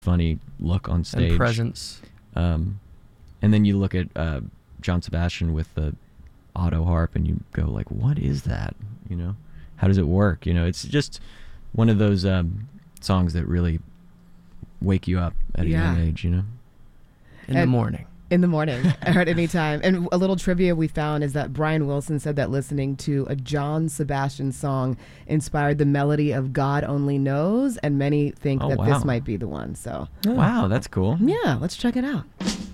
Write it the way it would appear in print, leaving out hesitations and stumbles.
funny look on stage. And presence. And then you look at John Sebastian with the auto harp and you go like, what is that? You know, how does it work? You know, it's just one of those songs that really wake you up at a young age, you know? In the morning. In the morning, or at any time. And a little trivia we found is that Brian Wilson said that listening to a John Sebastian song inspired the melody of God Only Knows, and many think that this might be the one. So, wow, that's cool. yeah, let's check it out.